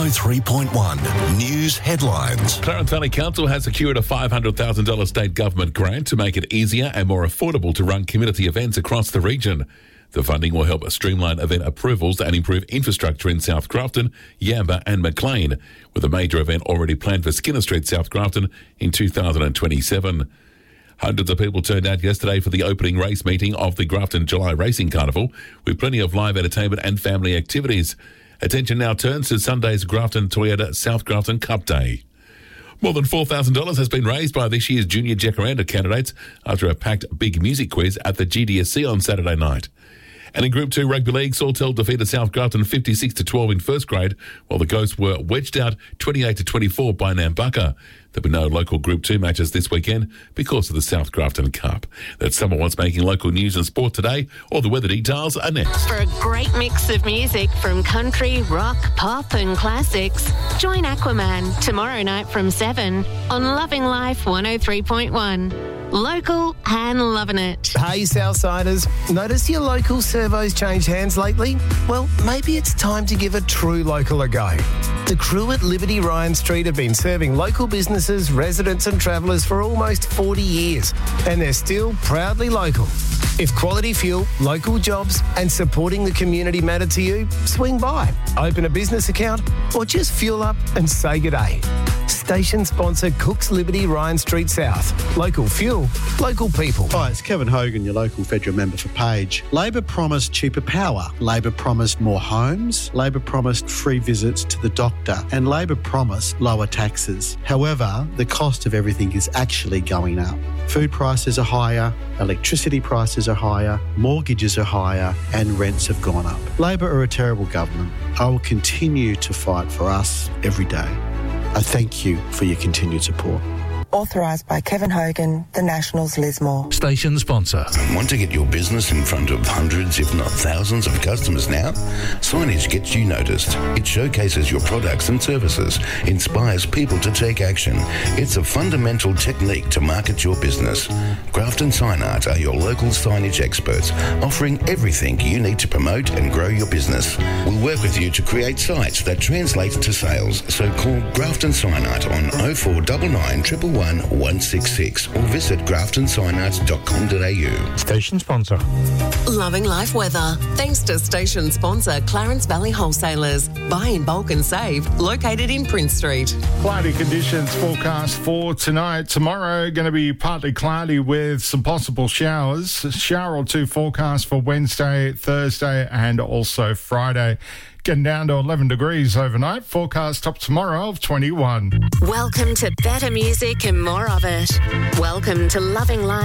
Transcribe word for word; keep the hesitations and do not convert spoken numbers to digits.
oh three point one News Headlines. Clarence Valley Council has secured a five hundred thousand dollars state government grant to make it easier and more affordable to run community events across the region. The funding will help streamline event approvals and improve infrastructure in South Grafton, Yamba and Maclean, with a major event already planned for Skinner Street, South Grafton in two thousand twenty-seven. Hundreds of people turned out yesterday for the opening race meeting of the Grafton July Racing Carnival, with plenty of live entertainment and family activities. Attention now turns to Sunday's Grafton Toyota South Grafton Cup Day. More than four thousand dollars has been raised by this year's Junior Jacaranda candidates after a packed big music quiz at the G D S C on Saturday night. And in Group two Rugby League, Sawtell defeated South Grafton fifty-six to twelve in first grade, while the Ghosts were wedged out twenty-eight to twenty-four by Nambucca. There'll be no local Group two matches this weekend because of the South Grafton Cup. That's some of what's making local news and sport today. All the weather details are next. For a great mix of music from country, rock, pop and classics, join Aquaman tomorrow night from seven on Loving Life one oh three point one. Local and loving it. Hey, Southsiders. Notice your local servos changed hands lately? Well, maybe it's time to give a true local a go. The crew at Liberty Ryan Street have been serving local businesses, residents and travellers for almost forty years, and they're still proudly local. If quality fuel, local jobs and supporting the community matter to you, swing by, open a business account or just fuel up and say good day. Station sponsor Cooks Liberty Ryan Street South. Local fuel, local people. Hi, it's Kevin Hogan, your local federal member for Page. Labor promised cheaper power. Labor promised more homes. Labor promised free visits to the doctor. And Labor promised lower taxes. However, the cost of everything is actually going up. Food prices are higher, electricity prices are higher, mortgages are higher, and rents have gone up. Labor are a terrible government. I will continue to fight for us every day. I thank you for your continued support. Authorised by Kevin Hogan, the Nationals Lismore. Station sponsor. Want to get your business in front of hundreds, if not thousands, of customers now? Signage gets you noticed. It showcases your products and services, inspires people to take action. It's a fundamental technique to market your business. Grafton Sign Art are your local signage experts, offering everything you need to promote and grow your business. We'll work with you to create sites that translate to sales, so call Grafton Sign Art on oh four nine nine, one one one, one six six or visit grafton sign arts dot com dot a u. Station sponsor. Loving Life weather. Thanks to station sponsor Clarence Valley Wholesalers. Buy in bulk and save. Located in Prince Street. Cloudy conditions forecast for tonight. Tomorrow going to be partly cloudy with some possible showers. A shower or two forecast for Wednesday, Thursday and also Friday. Getting down to eleven degrees overnight. Forecast top tomorrow of twenty-one. Welcome to better music and more of it. Welcome to Loving Life.